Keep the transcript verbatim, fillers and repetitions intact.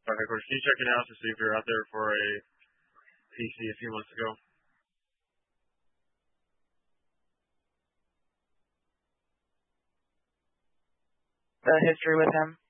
All right, of course. Can you check it out to see if you're out there for a P C a few months ago? The history with him.